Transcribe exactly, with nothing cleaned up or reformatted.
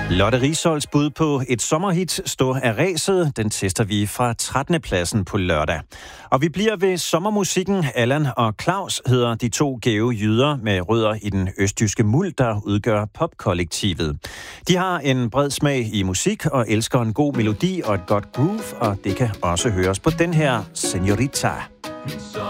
Lotte Risholds bud på et sommerhit Stå af ræset, den tester vi fra trettende pladsen på lørdag. Og vi bliver ved sommermusikken. Allan og Claus hedder de to gæve jyder med rødder i den østjyske muld, der udgør popkollektivet. De har en bred smag i musik og elsker en god melodi og et godt groove, og det kan også høres på den her Señorita.